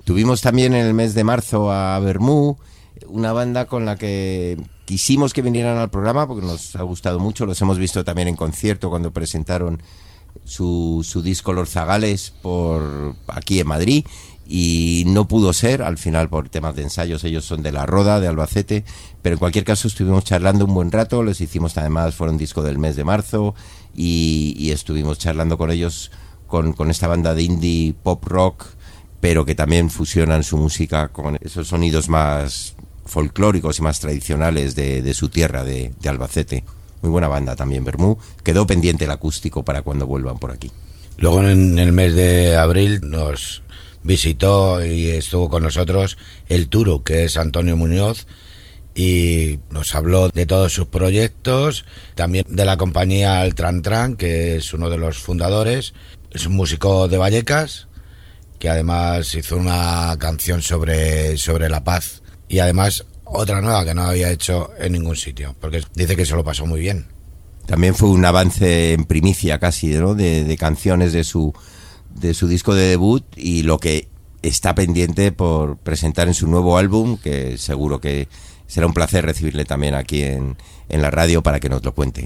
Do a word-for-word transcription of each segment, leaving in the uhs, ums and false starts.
Tuvimos también en el mes de marzo a Bermú, una banda con la que quisimos que vinieran al programa porque nos ha gustado mucho. Los hemos visto también en concierto cuando presentaron su, su disco Los Zagales por aquí en Madrid, y no pudo ser al final por temas de ensayos. Ellos son de La Roda, de Albacete, pero en cualquier caso estuvimos charlando un buen rato. Les hicimos además, fueron disco del mes de marzo, y, y estuvimos charlando con ellos, con, con esta banda de indie pop rock, pero que también fusionan su música con esos sonidos más folclóricos y más tradicionales de, de su tierra, de, de Albacete. Muy buena banda también, Bermú. Quedó pendiente el acústico para cuando vuelvan por aquí. Luego en el mes de abril nos visitó y estuvo con nosotros el Turo, que es Antonio Muñoz, y nos habló de todos sus proyectos, también de la compañía El Tran Tran, que es uno de los fundadores. Es un músico de Vallecas, que además hizo una canción sobre, sobre la paz, y además otra nueva que no había hecho en ningún sitio, porque dice que se lo pasó muy bien. También fue un avance en primicia casi, ¿no?, de, de canciones de su, de su disco de debut, y lo que está pendiente por presentar en su nuevo álbum, que seguro que será un placer recibirle también aquí en, en la radio para que nos lo cuente.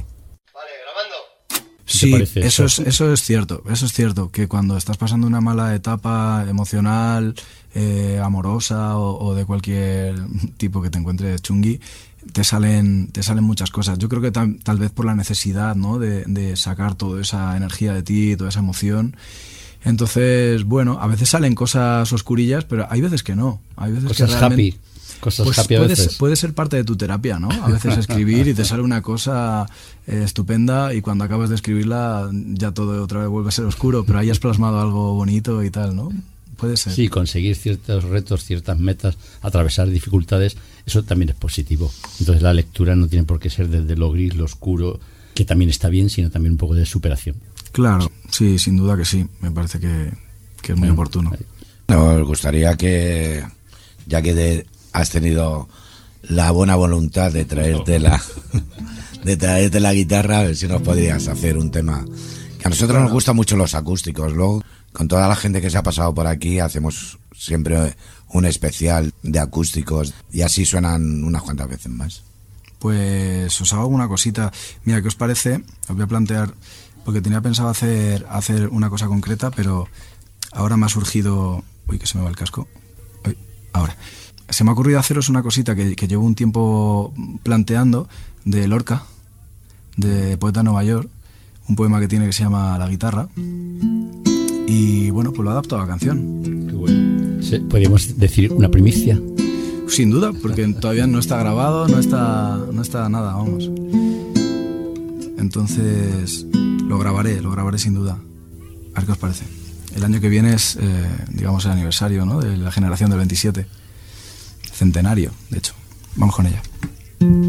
Sí, eso es, eso es cierto, eso es cierto, que cuando estás pasando una mala etapa emocional, eh, amorosa o, o de cualquier tipo que te encuentres chungui, te salen, te salen muchas cosas. Yo creo que tal, tal vez por la necesidad, ¿no?, de, de sacar toda esa energía de ti, toda esa emoción. Entonces, bueno, a veces salen cosas oscurillas, pero hay veces que no. Hay veces cosas que realmente, happy. Cosas pues happy a puede, veces. puede ser parte de tu terapia, ¿no? A veces escribir y te sale una cosa eh, estupenda, y cuando acabas de escribirla ya todo otra vez vuelve a ser oscuro, pero ahí has plasmado algo bonito y tal, ¿no? Puede ser. Sí, conseguir ciertos retos, ciertas metas, atravesar dificultades, eso también es positivo. Entonces la lectura no tiene por qué ser desde lo gris, lo oscuro, que también está bien, sino también un poco de superación. Claro, sí, sin duda que sí. Me parece que, que es muy bueno, oportuno. Nos gustaría que, ya que de, has tenido la buena voluntad de traerte la de traerte la guitarra, a ver si nos podrías hacer un tema. Que a nosotros nos gustan mucho los acústicos. Luego, con toda la gente que se ha pasado por aquí, hacemos siempre un especial de acústicos, y así suenan unas cuantas veces más. Pues os hago una cosita. Mira, ¿qué os parece? Os voy a plantear, porque tenía pensado hacer, hacer una cosa concreta, pero ahora me ha surgido... Uy, que se me va el casco. Uy, ahora. Se me ha ocurrido haceros una cosita que, que llevo un tiempo planteando, de Lorca, de Poeta de Nueva York, un poema que tiene que se llama La guitarra, y bueno, pues lo adapto a la canción. Qué bueno. Sí, podríamos decir una primicia. Sin duda, porque todavía no está grabado, no está, no está nada, vamos. Entonces lo grabaré, lo grabaré sin duda. A ver qué os parece. El año que viene es, eh, digamos, el aniversario, ¿no?, de la generación del veintisiete. Centenario, de hecho. Vamos con ella.